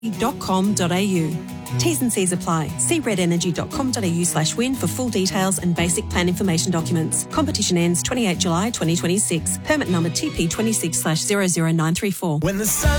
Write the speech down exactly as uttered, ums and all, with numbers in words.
dot com dot a u. T's and C's apply. See red energy dot com dot a u slash win for full details and basic plan information documents. Competition ends twenty-eighth of July twenty twenty-six. Permit number T P twenty-six slash zero zero nine three four. When the sun